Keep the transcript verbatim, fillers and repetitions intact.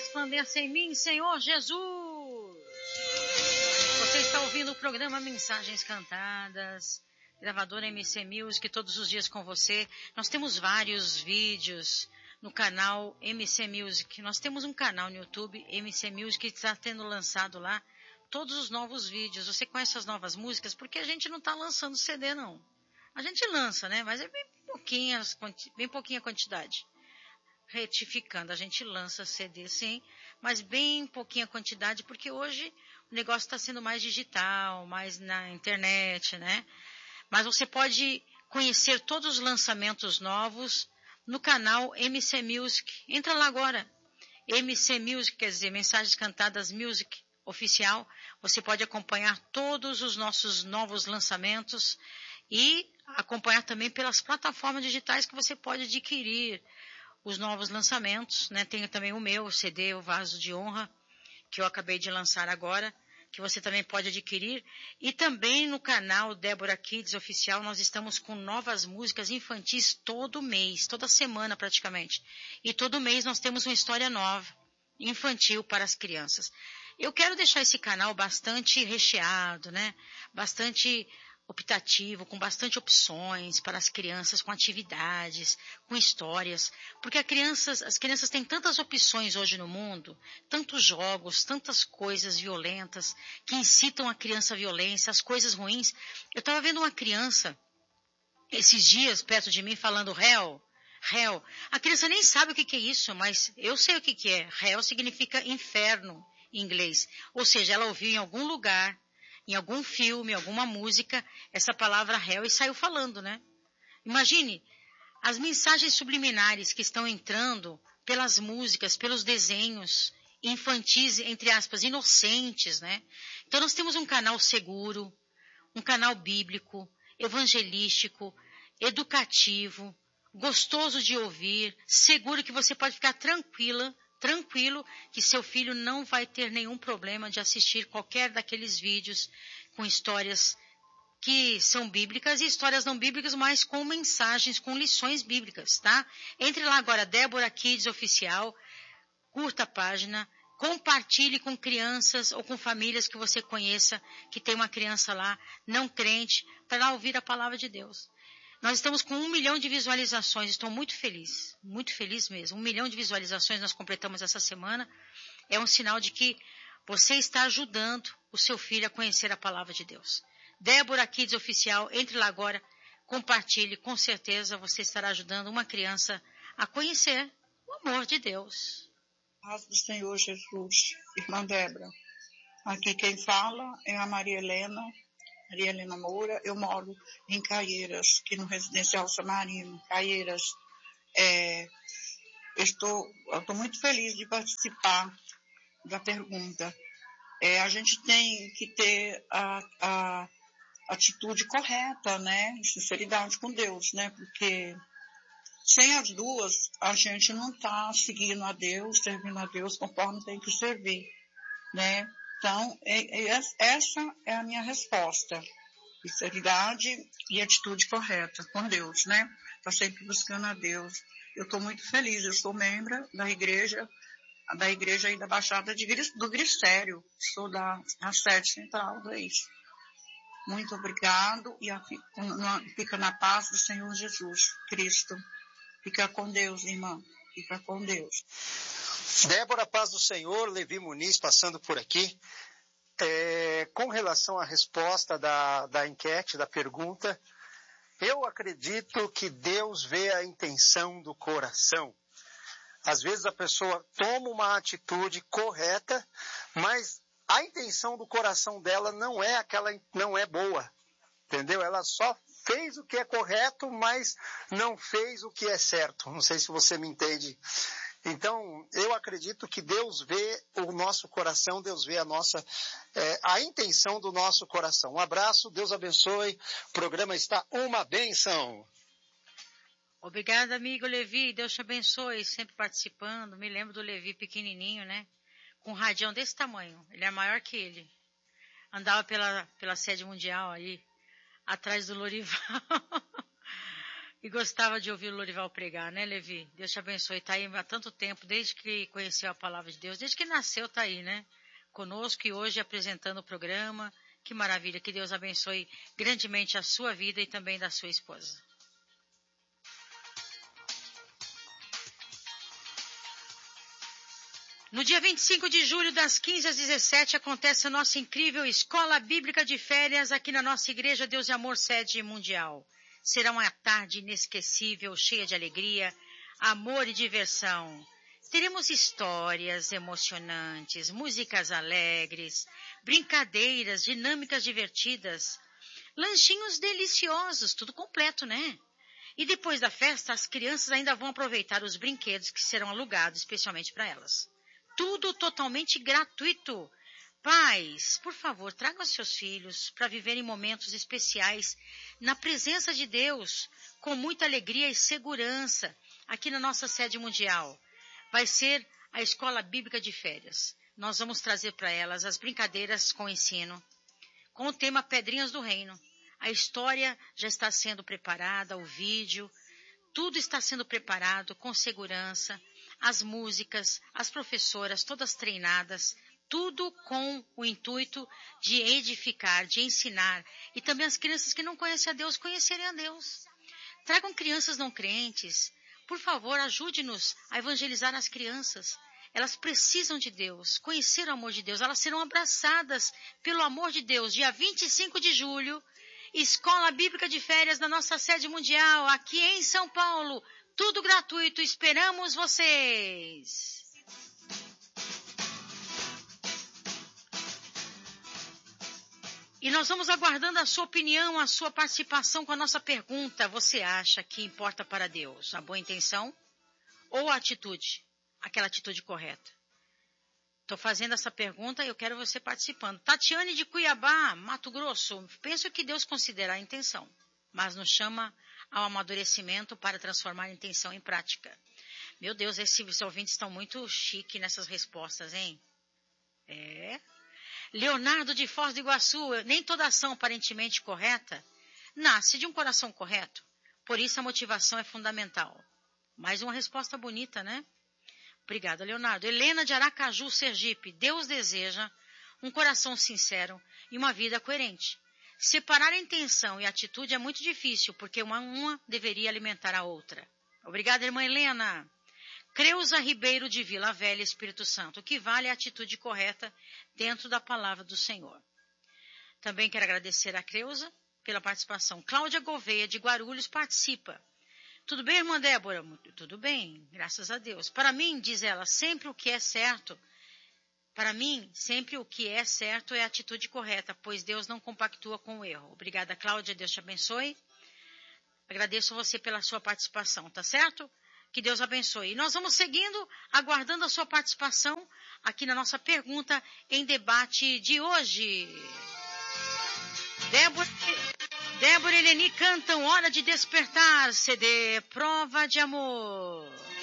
resplandeça em mim, Senhor Jesus. Você está ouvindo o programa Mensagens Cantadas, gravadora M C Music, todos os dias com você. Nós temos vários vídeos no canal M C Music. Nós temos um canal no YouTube, M C Music, que está tendo lançado lá todos os novos vídeos. Você conhece as novas músicas? Porque a gente não está lançando C D, não. A gente lança, né? Mas é bem pouquinha, bem pouquinha quantidade. Retificando, a gente lança C D sim, mas bem pouquinha quantidade, porque hoje o negócio está sendo mais digital, mais na internet, né? Mas você pode conhecer todos os lançamentos novos no canal M C Music. Entra lá agora, M C Music, quer dizer, Mensagens Cantadas Music Oficial. Você pode acompanhar todos os nossos novos lançamentos e acompanhar também pelas plataformas digitais que você pode adquirir os novos lançamentos, né? Tem também o meu, o C D, o Vaso de Honra, que eu acabei de lançar agora, que você também pode adquirir. E também no canal Débora Kids Oficial, nós estamos com novas músicas infantis todo mês, toda semana praticamente. E todo mês nós temos uma história nova, infantil para as crianças. Eu quero deixar esse canal bastante recheado, né? Bastante optativo, com bastante opções para as crianças, com atividades, com histórias, porque as crianças, as crianças têm tantas opções hoje no mundo, tantos jogos, tantas coisas violentas que incitam a criança à violência, as coisas ruins. Eu estava vendo uma criança esses dias perto de mim falando hell, hell. A criança nem sabe o que, que é isso, mas eu sei o que, que é. Hell significa inferno em inglês, ou seja, ela ouviu em algum lugar, em algum filme, alguma música, essa palavra hell e saiu falando, né? Imagine as mensagens subliminares que estão entrando pelas músicas, pelos desenhos infantis, entre aspas, inocentes, né? Então nós temos um canal seguro, um canal bíblico, evangelístico, educativo, gostoso de ouvir, seguro que você pode ficar tranquila, tranquilo que seu filho não vai ter nenhum problema de assistir qualquer daqueles vídeos com histórias que são bíblicas e histórias não bíblicas, mas com mensagens, com lições bíblicas, tá? Entre lá agora, Débora Kids Oficial, curta a página, compartilhe com crianças ou com famílias que você conheça, que tem uma criança lá, não crente, para ouvir a palavra de Deus. Nós estamos com um milhão de visualizações, estou muito feliz, muito feliz mesmo. Um milhão de visualizações nós completamos essa semana. É um sinal de que você está ajudando o seu filho a conhecer a palavra de Deus. Débora Kids Oficial, entre lá agora, compartilhe, com certeza você estará ajudando uma criança a conhecer o amor de Deus. Paz do Senhor Jesus, irmã Débora. Aqui quem fala é a Maria Helena. Maria Helena Moura, eu moro em Caieiras, aqui no Residencial Samarino, Caieiras. É, eu estou, eu estou muito feliz de participar da pergunta. É, a gente tem que ter a, a atitude correta, né? Sinceridade com Deus, né? Porque sem as duas, a gente não está seguindo a Deus, servindo a Deus conforme tem que servir, né? Então, é, é, essa é a minha resposta. Sinceridade e atitude correta com Deus, né? Está sempre buscando a Deus. Eu estou muito feliz, eu sou membro da igreja, da igreja aí da Baixada de, do Grissério, sou da a sede central do Reis. Muito obrigado e a, fica na paz do Senhor Jesus Cristo. Fica com Deus, irmã. Fica com Deus. Débora, paz do Senhor, Levi Muniz passando por aqui. É, com relação à resposta da, da enquete, da pergunta, eu acredito que Deus vê a intenção do coração. Às vezes a pessoa toma uma atitude correta, mas a intenção do coração dela não é aquela, não é boa, entendeu? Ela só fez o que é correto, mas não fez o que é certo. Não sei se você me entende. Então, eu acredito que Deus vê o nosso coração, Deus vê a nossa, é, a intenção do nosso coração. Um abraço, Deus abençoe. O programa está uma bênção. Obrigada, amigo Levi. Deus te abençoe, sempre participando. Me lembro do Levi pequenininho, né? Com um radião desse tamanho. Ele é maior que ele. Andava pela, pela sede mundial aí, atrás do Lorival. E gostava de ouvir o Lorival pregar, né, Levi? Deus te abençoe. Está aí há tanto tempo, desde que conheceu a palavra de Deus, desde que nasceu, está aí, né? Conosco e hoje apresentando o programa. Que maravilha, que Deus abençoe grandemente a sua vida e também da sua esposa. No dia vinte e cinco de julho, das quinze às dezessete, acontece a nossa incrível Escola Bíblica de Férias aqui na nossa Igreja Deus e Amor Sede Mundial. Será uma tarde inesquecível, cheia de alegria, amor e diversão. Teremos histórias emocionantes, músicas alegres, brincadeiras, dinâmicas divertidas, lanchinhos deliciosos, tudo completo, né? E depois da festa, as crianças ainda vão aproveitar os brinquedos que serão alugados especialmente para elas. Tudo totalmente gratuito. Pais, por favor, tragam seus filhos para viverem momentos especiais na presença de Deus, com muita alegria e segurança, aqui na nossa sede mundial. Vai ser a Escola Bíblica de Férias. Nós vamos trazer para elas as brincadeiras com ensino, com o tema Pedrinhas do Reino. A história já está sendo preparada, o vídeo, tudo está sendo preparado com segurança, as músicas, as professoras todas treinadas, tudo com o intuito de edificar, de ensinar, e também as crianças que não conhecem a Deus conhecerem a Deus. Tragam crianças não crentes. Por favor, ajude-nos a evangelizar as crianças. Elas precisam de Deus, conhecer o amor de Deus. Elas serão abraçadas pelo amor de Deus. Dia vinte e cinco de julho, Escola Bíblica de Férias na nossa sede mundial, aqui em São Paulo. Tudo gratuito. Esperamos vocês. E nós vamos aguardando a sua opinião, a sua participação com a nossa pergunta. Você acha que importa para Deus a boa intenção ou a atitude, aquela atitude correta? Estou fazendo essa pergunta e eu quero você participando. Tatiane de Cuiabá, Mato Grosso. Penso que Deus considera a intenção, mas nos chama ao amadurecimento para transformar a intenção em prática. Meu Deus, esses ouvintes estão muito chiques nessas respostas, hein? É... Leonardo de Foz do Iguaçu, nem toda ação aparentemente correta nasce de um coração correto. Por isso a motivação é fundamental. Mais uma resposta bonita, né? Obrigada, Leonardo. Helena de Aracaju, Sergipe. Deus deseja um coração sincero e uma vida coerente. Separar a intenção e a atitude é muito difícil, porque uma, uma deveria alimentar a outra. Obrigada, irmã Helena. Creuza Ribeiro de Vila Velha, Espírito Santo. O que vale é a atitude correta dentro da palavra do Senhor. Também quero agradecer a Creuza pela participação. Cláudia Gouveia, de Guarulhos, participa. Tudo bem, irmã Débora? Tudo bem, graças a Deus. Para mim, diz ela, sempre o que é certo. Para mim, sempre o que é certo é a atitude correta, pois Deus não compactua com o erro. Obrigada, Cláudia. Deus te abençoe. Agradeço você pela sua participação, tá certo? Que Deus abençoe. E nós vamos seguindo, aguardando a sua participação aqui na nossa pergunta em debate de hoje. Débora, Débora e Eleni cantam Hora de Despertar, C D Prova de Amor.